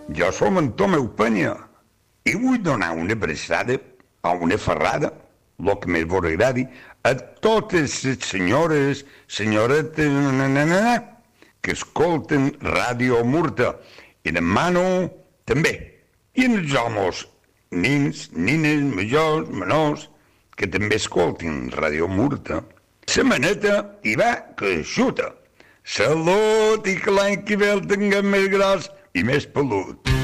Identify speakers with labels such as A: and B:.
A: Jo som en Tomeu Penya i vull donar una abraçada o una ferrada, el que més vos agradi, a totes les senyores, senyoretes, que escolten Ràdio Murta i demano també, i els homes, nins, nines, majors, menors, que també escoltin Ràdio Murta, la maneta hi va que xuta. Salut i que l'any que ve el tinguem més gros i més pelut.